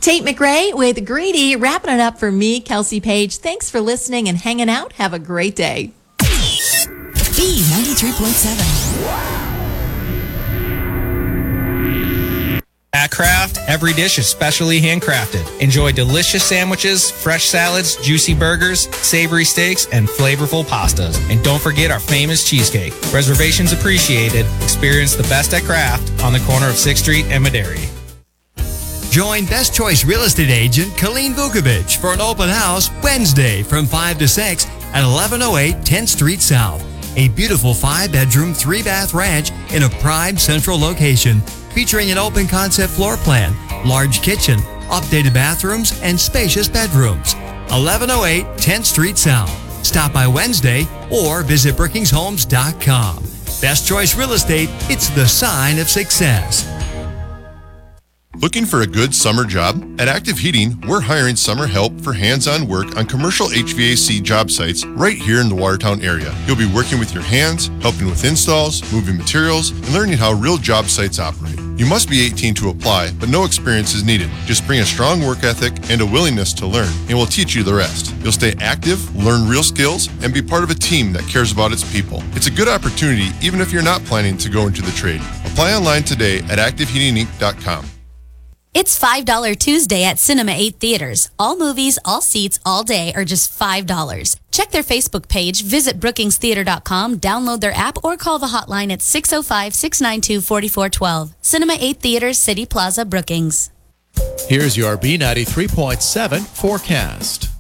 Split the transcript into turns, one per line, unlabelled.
Tate McRae with Greedy, wrapping it up for me, Kelsey Page. Thanks for listening and hanging out. Have a great day.
B93.7. At Kraft, every dish is specially handcrafted. Enjoy delicious sandwiches, fresh salads, juicy burgers, savory steaks, and flavorful pastas. And don't forget our famous cheesecake. Reservations appreciated. Experience the best at Kraft on the corner of 6th Street and Maderi.
Join Best Choice Real Estate Agent Colleen Vukovic for an open house Wednesday from 5 to 6 at 1108 10th Street South. A beautiful 5-bedroom, 3-bath ranch in a prime central location featuring an open concept floor plan, large kitchen, updated bathrooms, and spacious bedrooms. 1108 10th Street South. Stop by Wednesday or visit brookingshomes.com. Best Choice Real Estate, it's the sign of success.
Looking for a good summer job? At Active Heating, we're hiring summer help for hands-on work on commercial HVAC job sites right here in the Watertown area. You'll be working with your hands, helping with installs, moving materials, and learning how real job sites operate. You must be 18 to apply, but no experience is needed. Just bring a strong work ethic and a willingness to learn, and we'll teach you the rest. You'll stay active, learn real skills, and be part of a team that cares about its people. It's a good opportunity even if you're not planning to go into the trade. Apply online today at activeheatinginc.com.
It's $5 Tuesday at Cinema 8 Theaters. All movies, all seats, all day are just $5. Check their Facebook page, visit brookingstheater.com, download their app, or call the hotline at 605-692-4412. Cinema 8 Theaters, City Plaza, Brookings.
Here's your B93.7 forecast.